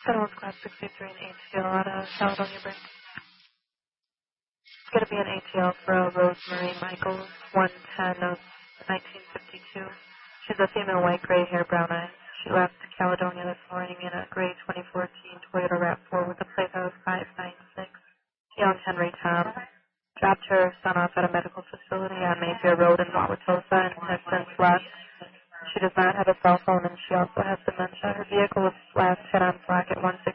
Federal's Class 63 and ATL out of Caledonia Bridge. It's going to be an ATL for Rosemary Michaels, 110 of 1952. She's a female, white, gray hair, brown eyes. She left Caledonia this morning in a gray 2014 Toyota RAV4 with a plate of 596. Young Henry Tom dropped her son off at a medical facility on Mayfair Road in Wauwatosa and has since left. She does not have a cell phone and she also has dementia. Her vehicle was last hit on block at 160